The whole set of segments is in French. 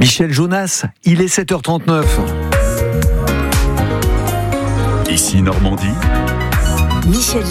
Michel Jonas, il est 7h39. Ici Normandie. Michel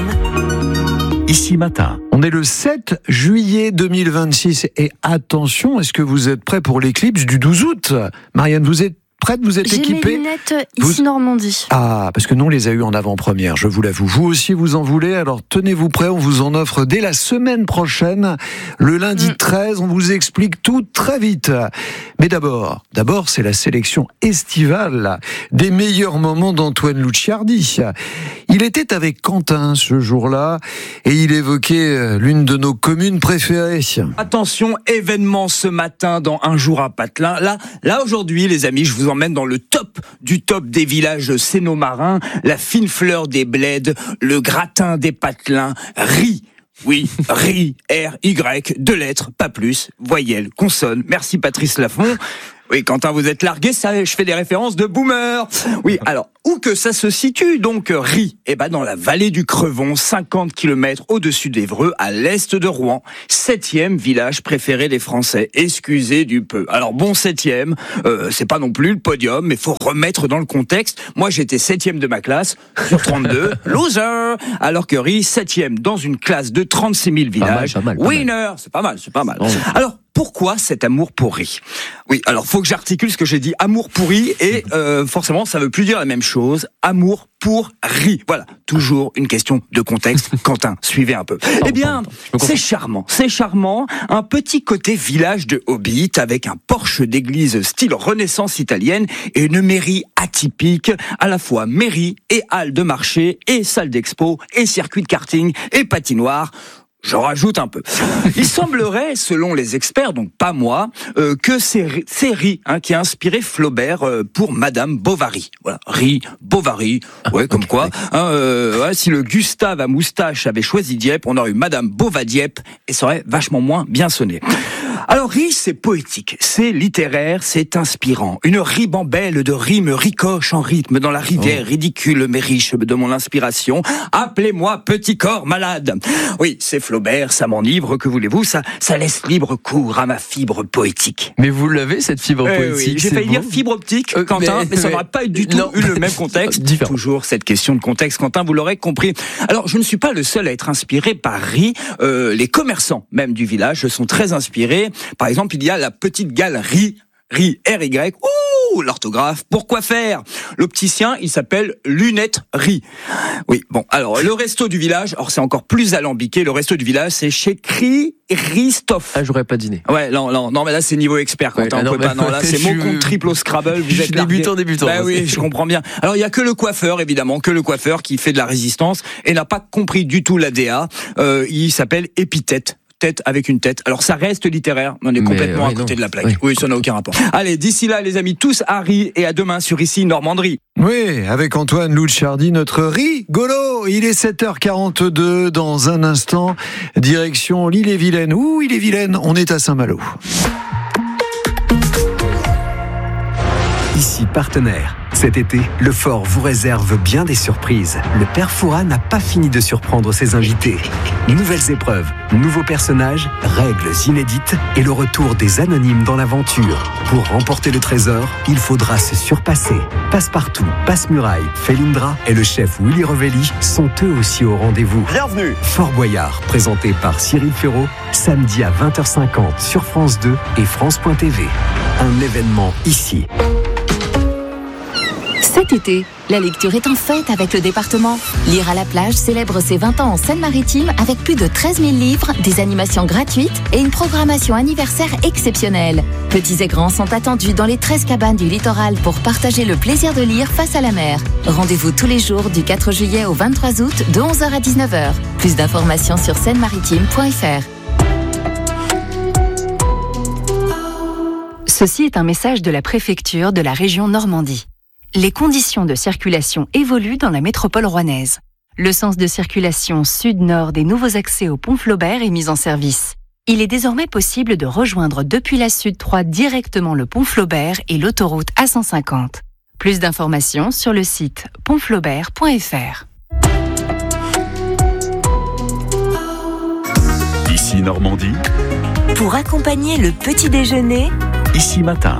Jérôme. Ici Matin. On est le 7 juillet 2026 et attention, est-ce que vous êtes prêts pour l'éclipse du 12 août ? Marianne, vous êtes prête, vous êtes équipée ? J'ai mes lunettes ici Normandie. Ah, parce que nous on les a eues en avant-première, je vous l'avoue. Vous aussi vous en voulez, alors tenez-vous prêts, on vous en offre dès la semaine prochaine. Le lundi 13, on vous explique tout très vite. Mais d'abord, c'est la sélection estivale des meilleurs moments d'Antoine Luciardi. Il était avec Quentin ce jour-là et il évoquait l'une de nos communes préférées. Attention, événement ce matin dans Un jour à Patelin. Là aujourd'hui, les amis, je vous emmène dans le top du top des villages sénomarins, la fine fleur des bleds, le gratin des patelins, Ry. Oui, Ry, R-Y, 2 lettres, pas plus, voyelle, consonne. Merci Patrice Laffont. Oui, Quentin, vous êtes largué, ça, je fais des références de boomer. Oui, alors, où que ça se situe, donc, Ry? Eh ben, dans la vallée du Crevon, 50 km au-dessus d'Évreux, à l'est de Rouen. 7e village préféré des Français. Excusez du peu. Alors, bon, 7e, c'est pas non plus le podium, mais faut remettre dans le contexte. Moi, j'étais 7e de ma classe, sur 32. Loser! Alors que Ry, 7e dans une classe de 36 000 villages. Pas mal. Winner! C'est pas mal. Oh. Alors, pourquoi cet amour pour Ry? Oui, alors faut que j'articule ce que j'ai dit. Amour pour Ry et forcément ça veut plus dire la même chose. Amour pour Ry. Voilà, toujours une question de contexte. Quentin, suivez un peu. Eh bien, c'est charmant. Un petit côté village de Hobbit avec un porche d'église style Renaissance italienne et une mairie atypique, à la fois mairie et halle de marché et salle d'expo et circuit de karting et patinoire. Je rajoute un peu. Il semblerait, selon les experts, donc pas moi, que c'est Ry qui a inspiré Flaubert pour Madame Bovary. Voilà, Ry, Bovary, ouais, comme quoi. Si le Gustave à moustache avait choisi Dieppe, on aurait eu Madame Bovadieppe et ça aurait vachement moins bien sonné. Alors Ry, c'est poétique, c'est littéraire, c'est inspirant. Une ribambelle de rimes ricoche en rythme dans la rivière ridicule mais riche de mon inspiration. Appelez-moi petit corps malade. Oui, c'est Flaubert, ça m'enivre, que voulez-vous, ça laisse libre cours à ma fibre poétique. Mais vous l'avez, cette fibre poétique? Oui, j'ai failli dire fibre optique, Quentin, mais ça n'aurait pas du tout eu le même contexte. Différent. Toujours cette question de contexte, Quentin, vous l'aurez compris. Alors, je ne suis pas le seul à être inspiré par Ry. Les commerçants, même du village, sont très inspirés. Par exemple, il y a la petite galerie Ry, R-Y. Ouh, l'orthographe. Pourquoi faire? L'opticien, il s'appelle Lunettes Ry. Oui, bon, alors, le resto du village, alors c'est encore plus alambiqué, le resto du village, c'est chez Christophe. Ah, j'aurais pas dîné. Ouais, non, mais là, c'est niveau expert, Quentin, là, c'est mon compte triple au Scrabble, vous êtes débutant. Bah oui, je comprends bien. Alors, il y a que le coiffeur, évidemment, qui fait de la résistance et n'a pas compris du tout l'ADA. Il s'appelle Épithète. Tête avec une tête. Alors ça reste littéraire, on est complètement à côté de la plaque. Oui, ça n'a aucun rapport. Allez, d'ici là, les amis, tous à Ry et à demain sur Ici Normandie. Oui, avec Antoine Luciardi, notre rigolo. Il est 7h42 dans un instant. Direction l'Ille-et-Vilaine. Ouh, Ille-et-Vilaine, on est à Saint-Malo. Ici partenaire. Cet été, le Fort vous réserve bien des surprises. Le Père Fouras n'a pas fini de surprendre ses invités. Nouvelles épreuves, nouveaux personnages, règles inédites et le retour des anonymes dans l'aventure. Pour remporter le trésor, il faudra se surpasser. Passepartout, Passe-Muraille, Felindra et le chef Willy Revelli sont eux aussi au rendez-vous. Bienvenue. Fort Boyard, présenté par Cyril Ferraud, samedi à 20h50 sur France 2 et France.tv. Un événement ici. Cet été, la lecture est en fête avec le département. Lire à la plage célèbre ses 20 ans en Seine-Maritime avec plus de 13 000 livres, des animations gratuites et une programmation anniversaire exceptionnelle. Petits et grands sont attendus dans les 13 cabanes du littoral pour partager le plaisir de lire face à la mer. Rendez-vous tous les jours du 4 juillet au 23 août de 11h à 19h. Plus d'informations sur seine-maritime.fr. Ceci est un message de la préfecture de la région Normandie. Les conditions de circulation évoluent dans la métropole rouennaise. Le sens de circulation sud-nord des nouveaux accès au pont Flaubert est mis en service. Il est désormais possible de rejoindre depuis la Sud 3 directement le pont Flaubert et l'autoroute A150. Plus d'informations sur le site pontflaubert.fr. Ici Normandie. Pour accompagner le petit déjeuner, Ici Matin.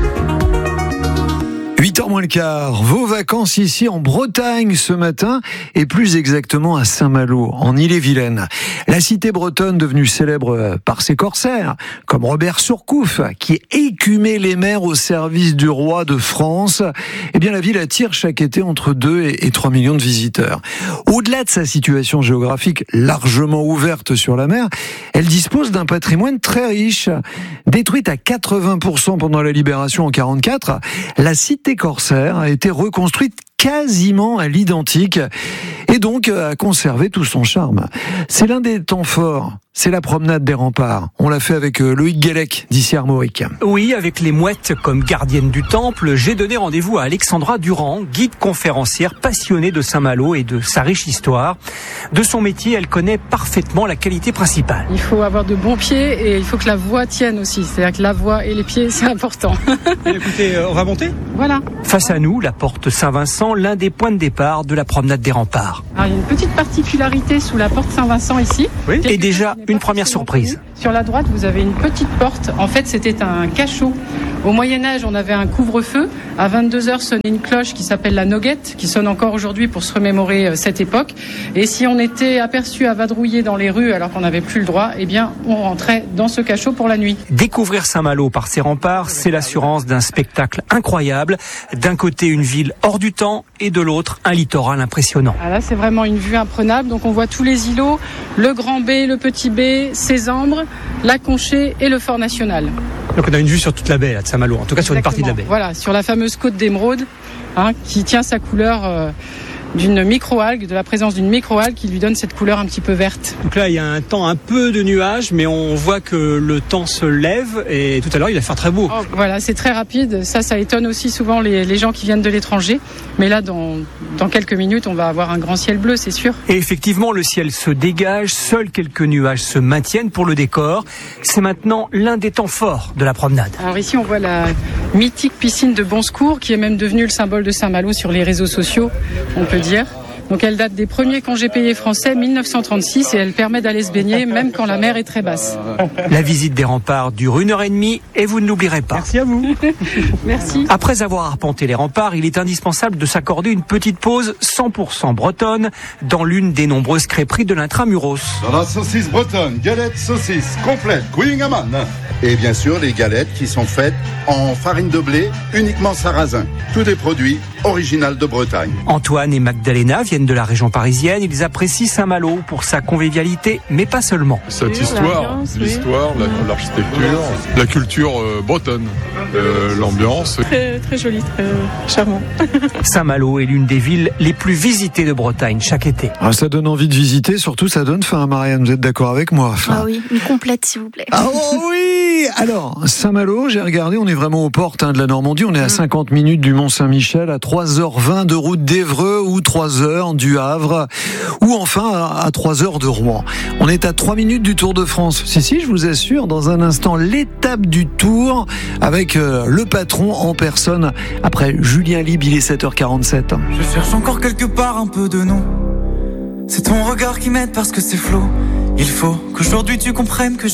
8h moins le quart, vos vacances ici en Bretagne ce matin, et plus exactement à Saint-Malo, en Ille-et-Vilaine. La cité bretonne devenue célèbre par ses corsaires, comme Robert Surcouf, qui écumait les mers au service du roi de France. Eh bien, la ville attire chaque été entre 2 et 3 millions de visiteurs. Au-delà de sa situation géographique largement ouverte sur la mer, elle dispose d'un patrimoine très riche. Détruite à 80% pendant la libération en 1944, la cité corsaire a été reconstruite quasiment à l'identique et donc a conservé tout son charme. C'est l'un des temps forts, c'est la promenade des remparts. On l'a fait avec Loïc Guélec d'ici Armorique. Oui, avec les mouettes comme gardiennes du temple, j'ai donné rendez-vous à Alexandra Durand, guide conférencière passionnée de Saint-Malo et de sa riche histoire. De son métier, elle connaît parfaitement la qualité principale. Il faut avoir de bons pieds et il faut que la voix tienne aussi. C'est-à-dire que la voix et les pieds, c'est important. Écoutez, on va monter ? Voilà. Face à nous, la porte Saint-Vincent, l'un des points de départ de la promenade des remparts. Alors, il y a une petite particularité sous la porte Saint-Vincent ici. Oui. Et déjà, une première surprise. Sur la droite, vous avez une petite porte. En fait, c'était un cachot. Au Moyen-Âge, on avait un couvre-feu. À 22h sonnait une cloche qui s'appelle la noguette, qui sonne encore aujourd'hui pour se remémorer cette époque. Et si on était aperçu à vadrouiller dans les rues alors qu'on n'avait plus le droit, eh bien, on rentrait dans ce cachot pour la nuit. Découvrir Saint-Malo par ses remparts, c'est l'assurance d'un spectacle incroyable. D'un côté, une ville hors du temps et de l'autre, un littoral impressionnant. Ah là, c'est vraiment une vue imprenable. Donc, on voit tous les îlots, le Grand B, le Petit B, Sésambre, la Conchée et le Fort National. Donc, on a une vue sur toute la baie là, de Saint-Malo, en tout cas sur une partie de la baie. Voilà, sur la fameuse côte d'émeraude, qui tient sa couleur d'une microalgue, de la présence d'une microalgue qui lui donne cette couleur un petit peu verte. Donc là, il y a un temps un peu de nuages, mais on voit que le temps se lève et tout à l'heure, il va faire très beau. Voilà, c'est très rapide. Ça étonne aussi souvent les gens qui viennent de l'étranger. Mais là, dans quelques minutes, on va avoir un grand ciel bleu, c'est sûr. Et effectivement, le ciel se dégage, seuls quelques nuages se maintiennent pour le décor. C'est maintenant l'un des temps forts de la promenade. Alors ici, on voit la mythique piscine de Bonsecours, qui est même devenue le symbole de Saint-Malo sur les réseaux sociaux, on peut dire. Donc elle date des premiers congés payés français 1936 et elle permet d'aller se baigner même quand la mer est très basse. La visite des remparts dure 1h30 et vous ne l'oublierez pas. Merci à vous. Merci. Après avoir arpenté les remparts, il est indispensable de s'accorder une petite pause 100% bretonne dans l'une des nombreuses crêperies de l'intramuros. Dans la saucisse bretonne, galette saucisse complète, Queen Amman. Et bien sûr, les galettes qui sont faites en farine de blé, uniquement sarrasin. Tous des produits originaux de Bretagne. Antoine et Magdalena viennent de la région parisienne. Ils apprécient Saint-Malo pour sa convivialité, mais pas seulement. Cette histoire, l'histoire, l'architecture, la culture bretonne, l'ambiance. Très, très joli, très charmant. Saint-Malo est l'une des villes les plus visitées de Bretagne chaque été. Ah, ça donne envie de visiter, surtout ça donne faim, Marianne, vous êtes d'accord avec moi? Ah oui, une complète s'il vous plaît. Ah oh oui. Alors, Saint-Malo, j'ai regardé, on est vraiment aux portes de la Normandie, on est à 50 minutes du Mont-Saint-Michel, à 3h20 de route d'Évreux ou 3h du Havre, ou enfin à 3h de Rouen. On est à 3 minutes du Tour de France. Si, je vous assure, dans un instant, l'étape du Tour avec le patron en personne. Après Julien Lieb, il est 7h47. Je cherche encore quelque part un peu de nous. C'est ton regard qui m'aide parce que c'est flou. Il faut qu'aujourd'hui tu comprennes que